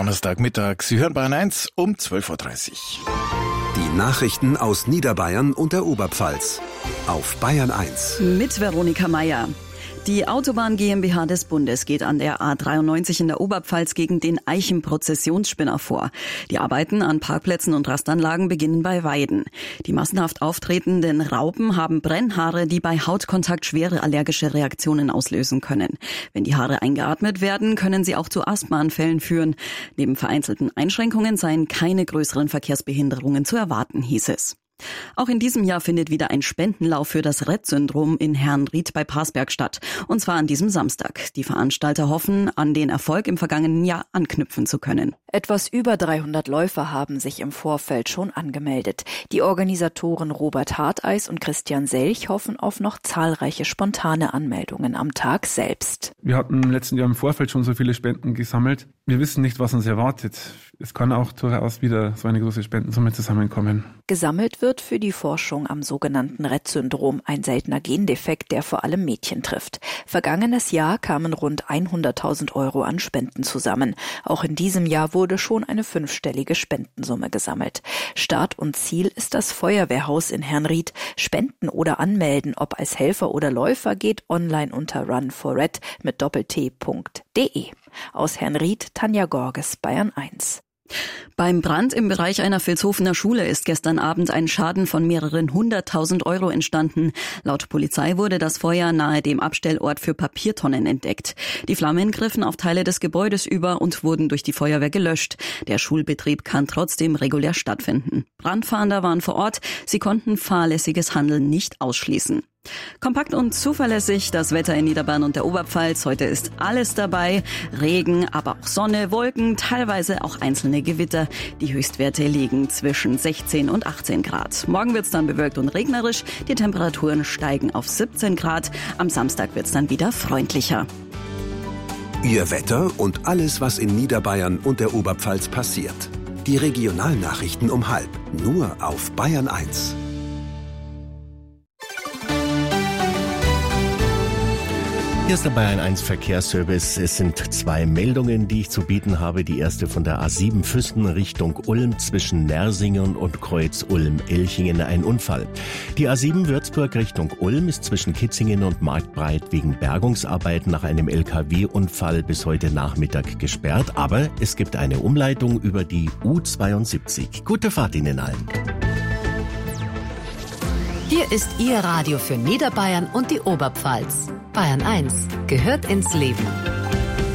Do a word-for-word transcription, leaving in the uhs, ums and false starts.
Donnerstagmittag. Sie hören Bayern eins um zwölf Uhr dreißig. Die Nachrichten aus Niederbayern und der Oberpfalz auf Bayern eins. Mit Veronika Meier. Die Autobahn GmbH des Bundes geht an der A dreiundneunzig in der Oberpfalz gegen den Eichenprozessionsspinner vor. Die Arbeiten an Parkplätzen und Rastanlagen beginnen bei Weiden. Die massenhaft auftretenden Raupen haben Brennhaare, die bei Hautkontakt schwere allergische Reaktionen auslösen können. Wenn die Haare eingeatmet werden, können sie auch zu Asthmaanfällen führen. Neben vereinzelten Einschränkungen seien keine größeren Verkehrsbehinderungen zu erwarten, hieß es. Auch in diesem Jahr findet wieder ein Spendenlauf für das Rett-Syndrom in Herrnried bei Parsberg statt. Und zwar an diesem Samstag. Die Veranstalter hoffen, an den Erfolg im vergangenen Jahr anknüpfen zu können. Etwas über dreihundert Läufer haben sich im Vorfeld schon angemeldet. Die Organisatoren Robert Harteis und Christian Selch hoffen auf noch zahlreiche spontane Anmeldungen am Tag selbst. Wir hatten im letzten Jahr im Vorfeld schon so viele Spenden gesammelt. Wir wissen nicht, was uns erwartet. Es kann auch durchaus wieder so eine große Spendensumme zusammenkommen. Gesammelt wird für die Forschung am sogenannten Rett-Syndrom, ein seltener Gendefekt, der vor allem Mädchen trifft. Vergangenes Jahr kamen rund hunderttausend Euro an Spenden zusammen. Auch in diesem Jahr wurde schon eine fünfstellige Spendensumme gesammelt. Start und Ziel ist das Feuerwehrhaus in Herrnried. Spenden oder anmelden, ob als Helfer oder Läufer, geht online unter run for red mit doppelt-t punkt de. Aus Herrnried, Tanja Gorges, Bayern eins. Beim Brand im Bereich einer Vilshofener Schule ist gestern Abend ein Schaden von mehreren hunderttausend Euro entstanden. Laut Polizei wurde das Feuer nahe dem Abstellort für Papiertonnen entdeckt. Die Flammen griffen auf Teile des Gebäudes über und wurden durch die Feuerwehr gelöscht. Der Schulbetrieb kann trotzdem regulär stattfinden. Brandfahnder waren vor Ort. Sie konnten fahrlässiges Handeln nicht ausschließen. Kompakt und zuverlässig das Wetter in Niederbayern und der Oberpfalz. Heute ist alles dabei. Regen, aber auch Sonne, Wolken, teilweise auch einzelne Gewitter. Die Höchstwerte liegen zwischen sechzehn und achtzehn Grad. Morgen wird es dann bewölkt und regnerisch. Die Temperaturen steigen auf siebzehn Grad. Am Samstag wird es dann wieder freundlicher. Ihr Wetter und alles, was in Niederbayern und der Oberpfalz passiert. Die Regionalnachrichten um halb. Nur auf Bayern eins. Hier ist der Bayern eins Verkehrsservice. Es sind zwei Meldungen, die ich zu bieten habe. Die erste von der A sieben Füssen Richtung Ulm zwischen Nersingen und Kreuz Ulm-Elchingen ein Unfall. Die A sieben Würzburg Richtung Ulm ist zwischen Kitzingen und Marktbreit wegen Bergungsarbeiten nach einem L K W-Unfall bis heute Nachmittag gesperrt. Aber es gibt eine Umleitung über die U zweiundsiebzig. Gute Fahrt Ihnen allen. Hier ist Ihr Radio für Niederbayern und die Oberpfalz. Bayern eins gehört ins Leben.